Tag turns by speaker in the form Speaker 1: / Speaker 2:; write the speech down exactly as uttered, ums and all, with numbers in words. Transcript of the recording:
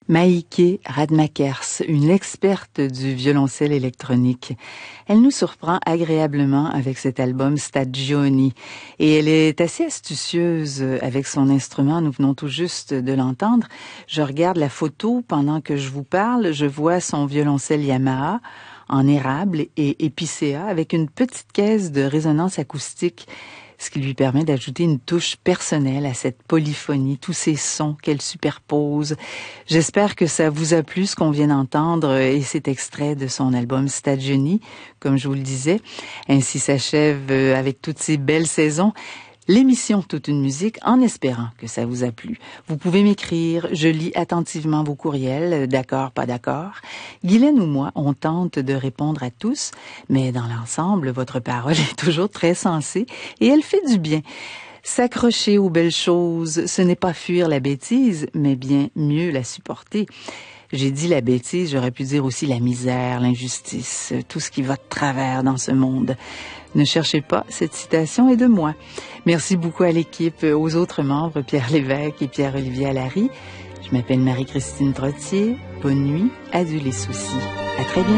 Speaker 1: Maïké Radmakers, une experte du violoncelle électronique. Elle nous surprend agréablement avec cet album Stagioni et elle est assez astucieuse avec son instrument. Nous venons tout juste de l'entendre. Je regarde la photo pendant que je vous parle. Je vois son violoncelle Yamaha en érable et épicéa avec une petite caisse de résonance acoustique, ce qui lui permet d'ajouter une touche personnelle à cette polyphonie, tous ces sons qu'elle superpose. J'espère que ça vous a plu ce qu'on vient d'entendre et cet extrait de son album Stagioni, comme je vous le disais. Ainsi s'achève avec toutes ces belles saisons l'émission Toute une musique, en espérant que ça vous a plu. Vous pouvez m'écrire, je lis attentivement vos courriels, d'accord, pas d'accord. Guylaine ou moi, on tente de répondre à tous, mais dans l'ensemble, votre parole est toujours très sensée et elle fait du bien. S'accrocher aux belles choses, ce n'est pas fuir la bêtise, mais bien mieux la supporter. J'ai dit la bêtise, j'aurais pu dire aussi la misère, l'injustice, tout ce qui va de travers dans ce monde. Ne cherchez pas, cette citation est de moi. Merci beaucoup à l'équipe, aux autres membres, Pierre Lévesque et Pierre-Olivier Allary. Je m'appelle Marie-Christine Trottier. Bonne nuit, adieu les soucis. À très bientôt.